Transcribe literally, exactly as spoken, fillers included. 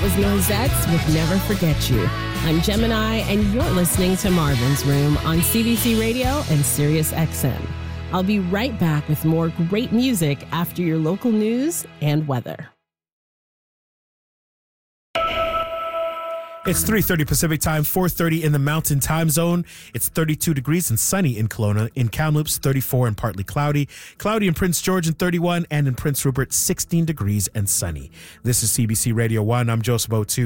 was Noisettes with Never Forget You. I'm Gemini, and you're listening to Marvin's Room on C B C Radio and Sirius X M. I'll be right back with more great music after your local news and weather. It's three thirty Pacific time, four thirty in the Mountain Time Zone. It's thirty-two degrees and sunny in Kelowna. In Kamloops, thirty-four and partly cloudy. Cloudy in Prince George and thirty-one, and in Prince Rupert, sixteen degrees and sunny. This is C B C Radio one. I'm Joseph O'Toole.